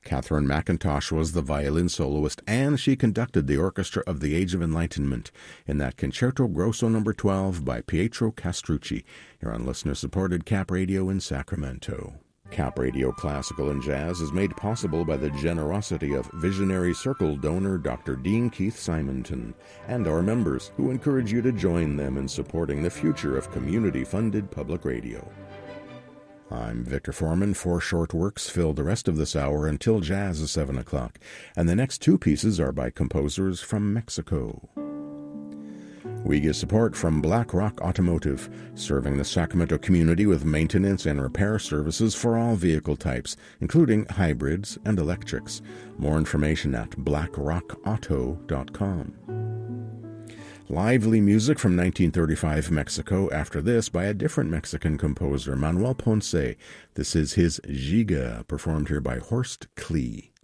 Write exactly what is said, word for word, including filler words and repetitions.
Catherine McIntosh was the violin soloist, and she conducted the orchestra of the Age of Enlightenment in that Concerto Grosso number twelve by Pietro Castrucci, here on listener-supported Cap Radio in Sacramento. Cap Radio Classical and Jazz is made possible by the generosity of Visionary Circle donor Doctor Dean Keith Simonton and our members, who encourage you to join them in supporting the future of community-funded public radio. I'm Victor Foreman. Four short works fill the rest of this hour until jazz is seven o'clock, and the next two pieces are by composers from Mexico. We get support from Black Rock Automotive, serving the Sacramento community with maintenance and repair services for all vehicle types, including hybrids and electrics. More information at black rock auto dot com. Lively music from nineteen thirty-five Mexico, after this by a different Mexican composer, Manuel Ponce. This is his Giga, performed here by Horst Klee.